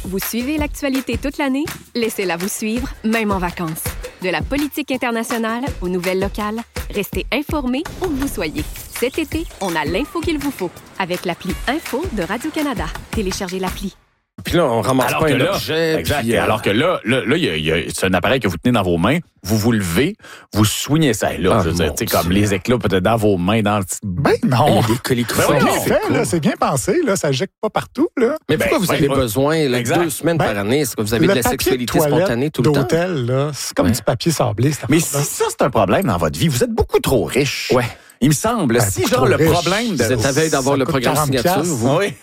Vous suivez l'actualité toute l'année? Laissez-la vous suivre, même en vacances. De la politique internationale aux nouvelles locales, restez informés où que vous soyez. Cet été, on a l'info qu'il vous faut avec l'appli Info de Radio-Canada. Téléchargez l'appli. Puis là, on ramasse pas un objet. Exact. Puis, Alors que là, c'est un appareil que vous tenez dans vos mains, vous levez, vous soignez ça. Là, je veux dire, tu sais, comme les éclats peut-être dans vos mains, dans le petit... Ben non. il y a des colis-coussins. C'est bien fait, là, c'est bien pensé, là, ça jette pas partout, là. Mais pourquoi vous avez besoin là, 2 semaines par année? Est-ce que vous avez de la sexualité spontanée tout le temps? D'hôtel, là, c'est comme du papier sablé. Mais si ça, c'est un problème dans votre vie, vous êtes beaucoup trop riche. Ouais. Il me semble. Si, genre, le problème... Vous êtes à veille d'avoir le programme signature, vous? Oui.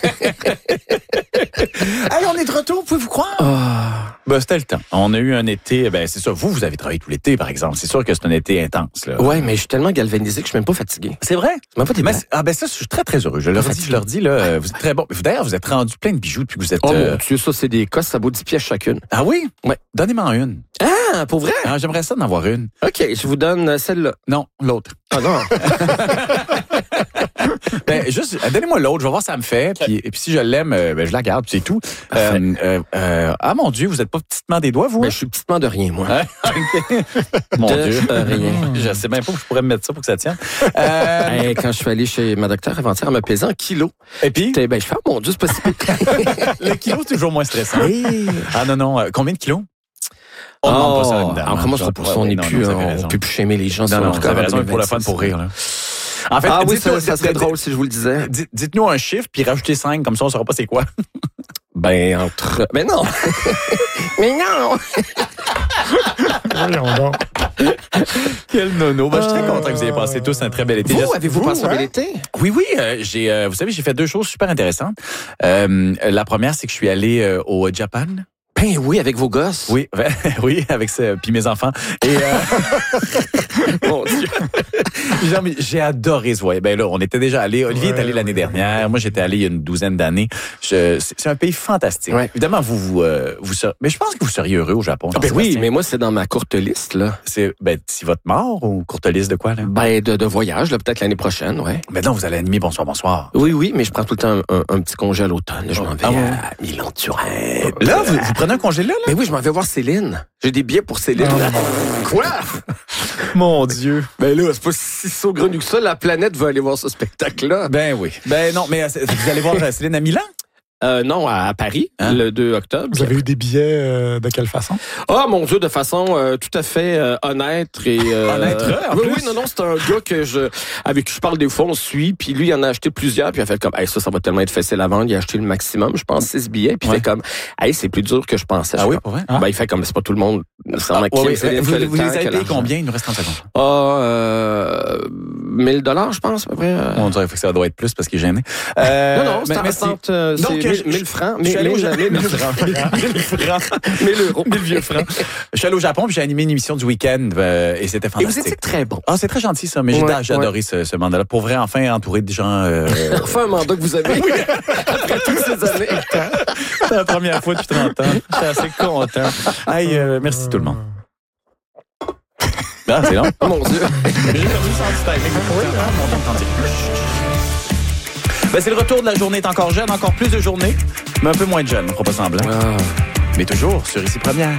Hey, on est de retour, pouvez-vous croire? Ben, c'était le temps. On a eu un été, c'est ça. Vous avez travaillé tout l'été, par exemple. C'est sûr que c'est un été intense, là. Ouais, mais je suis tellement galvanisé que je suis même pas fatigué. C'est vrai? C'est même pas des blagues. Ça, je suis très, très heureux. Je leur dis, là, vous êtes très bon. D'ailleurs, vous êtes rendu plein de bijoux depuis que vous êtes... Oh mon Dieu, ça, c'est des cosses, ça vaut 10 pièces chacune. Ah oui? Ouais. Donnez-moi une. Ah, pour vrai? Ah, j'aimerais ça d'en avoir une. OK, je vous donne celle-là. Non, l'autre. Ah non. Juste, donnez-moi l'autre, je vais voir si ça me fait. Puis, et puis si je l'aime, je la garde, puis c'est tout. Mon Dieu, vous êtes pas petitement des doigts, vous? Ben, je suis petitement de rien, moi. Mon Dieu. Rien. Je sais même pas où je pourrais me mettre ça pour que ça tienne. Quand je suis allé chez ma docteure avant-hier, elle m'a pesé en kilos. Et puis? Je fais, mon Dieu, c'est pas si pire. Le kilo, c'est toujours moins stressant. Ah non, combien de kilos? On commence pas pour ça, on n'est plus, on peut plus shamer les gens. Non, vous avez raison, pour la fun, pour rire, là. En fait, oui, ça serait drôle si je vous le disais. Dites-nous un chiffre, puis rajoutez 5, comme ça, on saura pas c'est quoi. Mais non! Mais non! Voyons donc. Quel nono. Je suis très content que vous ayez passé tous un très bel été. Avez-vous passé un bel été? Oui. Vous savez, j'ai fait 2 choses super intéressantes. La première, c'est que je suis allé au Japon. Ben oui, avec vos gosses. Oui, avec ça, puis mes enfants. Et mon Dieu. J'ai adoré ce voyage. Ben là, on était déjà allé. Olivier est allé l'année dernière. Moi, j'étais allé il y a une douzaine d'années. C'est un pays fantastique. Ouais. Évidemment, mais je pense que vous seriez heureux au Japon. Oui, mais moi, c'est dans ma courte liste, là. C'est si votre mort ou courte liste de quoi, là? De voyage, là, peut-être l'année prochaine, ouais. Mais non, vous allez animer Bonsoir. Oui, mais je prends tout le temps un petit congé à l'automne. Je m'en vais à Milan-Turenne. Là, vous prenez un congé là? Mais oui, je m'en vais voir Céline. J'ai des billets pour Céline. Quoi? Mon Dieu. Ben là, c'est pas si saugrenu que ça. La planète va aller voir ce spectacle-là. Ben oui. Ben non, mais vous allez voir Céline à Milan? Non, à Paris, le 2 octobre. Vous avez eu des billets de quelle façon? Ah, mon Dieu, de façon tout à fait honnête et... honnête, en plus? Oui, non, c'est un gars avec qui je parle des fois, on se suit, puis lui, il en a acheté plusieurs, puis il a fait comme, ça va tellement être facile à vendre, il a acheté le maximum, je pense, 6 billets, puis il fait comme, c'est plus dur que je pensais. Ah oui, ouais. Il fait comme, c'est pas tout le monde nécessairement qui aime Céline. Vous les avez payés combien? Il nous reste 30 secondes. $1,000, je pense, à peu près. On dirait que ça doit être plus parce qu'il est gêné. Non, c'est 1000 francs. 1000 euros. 1000 vieux francs. Je suis allé au Japon, puis j'ai animé une émission du week-end, et c'était fantastique. Et vous étiez très bon. Ah, c'est très gentil, ça, mais j'ai adoré ce mandat-là. Pour vrai, enfin, entouré de gens... Enfin, un mandat que vous avez après toutes ces années. C'est la première fois depuis 30 ans. J'étais assez content. Hey, merci tout le monde. Ah, c'est long. Oh mon Dieu. J'ai perdu le sens du timing. C'est le retour de la journée est encore jeune, encore plus de journées, mais un peu moins de jeune, on fera pas semblant. Mais toujours sur Ici Première.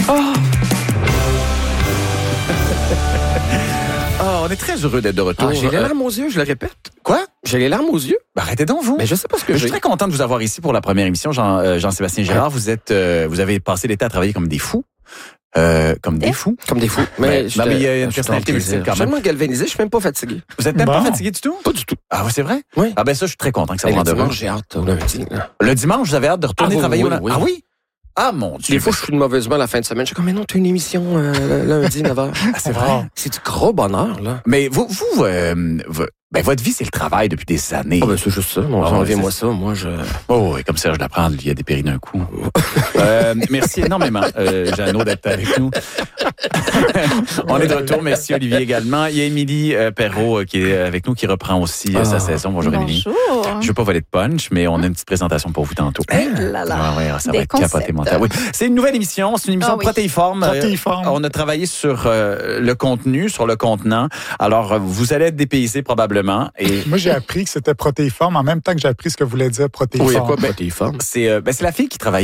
On est très heureux d'être de retour. J'ai les larmes aux yeux, je le répète. Quoi? J'ai les larmes aux yeux. Arrêtez donc, vous. Mais je sais pas ce que je suis très content de vous avoir ici pour la première émission, Jean-Sébastien Girard. Vous avez passé l'été à travailler comme des fous. Comme des fous. Comme des fous. Mais il y a une personnalité multiple quand même. Je suis tellement galvanisé, je suis même pas fatigué. Vous êtes même pas fatigué du tout? Pas du tout. Ah oui, c'est vrai? Oui. Ah ben ça, je suis très content que ça vous rende heureux. Le dimanche, j'ai hâte au lundi. Le dimanche, vous avez hâte de retourner travailler au lundi? Oui. Ah oui? Ah mon Dieu. Des fois, je suis de mauvaise humeur la fin de semaine. Je suis comme, mais non, t'as une émission lundi, 9h. C'est vrai? C'est du gros bonheur, là. Mais votre vie, c'est le travail depuis des années. Ah ben c'est juste ça. Enlevez-moi ça. Moi, oui, comme ça, je l'apprends. Il y a dépéri d'un coup. Merci énormément, Jeannot, d'être avec nous. On est de retour. Merci, Olivier, également. Il y a Émilie Perrault qui est avec nous, qui reprend aussi sa saison. Bonjour, Émilie. Bonjour. Je veux pas voler de punch, mais on a une petite présentation pour vous tantôt. Ça va être capoté mental. Oui. C'est une nouvelle émission. C'est une émission protéiforme. On a travaillé sur le contenu, sur le contenant. Alors, vous allez être dépaysés probablement. Et moi, j'ai appris que c'était protéiforme en même temps que j'ai appris ce que voulait dire protéiforme. Oui, quoi, protéiforme? C'est la fille qui travaille